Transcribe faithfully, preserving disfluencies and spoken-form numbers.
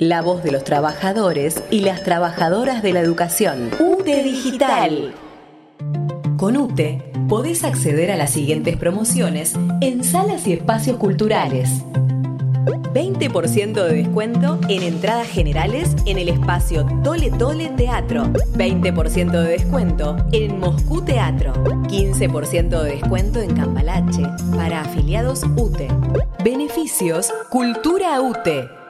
La voz de los trabajadores y las trabajadoras de la educación. UTE Digital. Con UTE podés acceder a las siguientes promociones en salas y espacios culturales. veinte por ciento de descuento en entradas generales en el espacio Tole Tole Teatro. veinte por ciento de descuento en Moscú Teatro. quince por ciento de descuento en Cambalache para afiliados UTE. Beneficios Cultura UTE.